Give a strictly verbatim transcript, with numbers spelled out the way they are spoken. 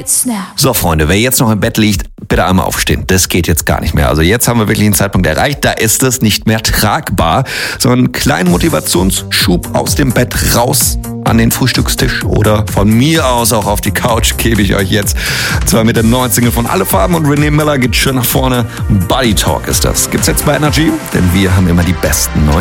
right, snap. So, Freunde, wer jetzt noch im Bett liegt, bitte einmal aufstehen. Das geht jetzt gar nicht mehr. Also jetzt haben wir wirklich einen Zeitpunkt erreicht, da ist es nicht mehr tragbar. So einen kleinen Motivationsschub aus dem Bett raus an den Frühstückstisch oder von mir aus auch auf die Couch gebe ich euch jetzt. Zwar mit dem neuen Single von Alle Farben und René Miller geht schön nach vorne. Body Talk ist das. Gibt's jetzt bei Energy, denn wir haben immer die besten neuen